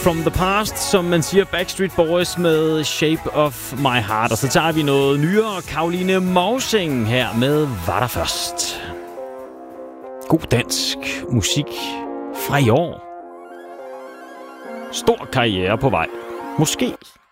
from the past, som man siger, Backstreet Boys med Shape of My Heart. Og så tager vi noget nyere, Caroline Mousing her med Var der først. God dansk musik fra i år. Stor karriere på vej. Måske.